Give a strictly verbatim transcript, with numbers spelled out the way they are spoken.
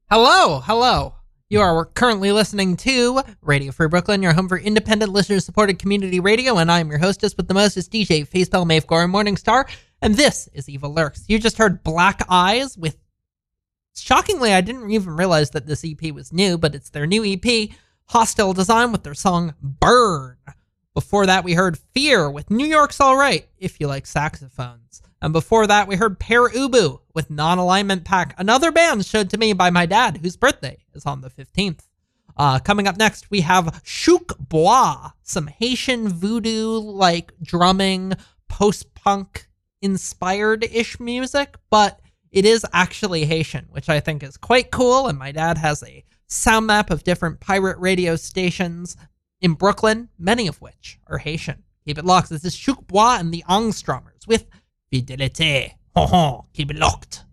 Hello, hello. You are currently listening to Radio Free Brooklyn, your home for independent listener-supported community radio, and I am your hostess with the mostest, D J Facepal Mayfgore Morningstar, and this is Evil Lurks. You just heard Black Eyes with... Shockingly, I didn't even realize that this E P was new, but it's their new E P, Hostile Design, with their song Burn. Before that, we heard Fear with New York's Alright, if you like saxophones. And before that, we heard Pere Ubu with Non-Alignment Pack, another band showed to me by my dad, whose birthday is on the fifteenth. Uh, coming up next, we have Chouk Bois, some Haitian voodoo-like drumming, post-punk inspired-ish music, but it is actually Haitian, which I think is quite cool, and my dad has a sound map of different pirate radio stations in Brooklyn, many of which are Haitian. Keep it locked. This is Chouk Bois and the Angstrummers with Fidelité. Ho ho, keep it locked.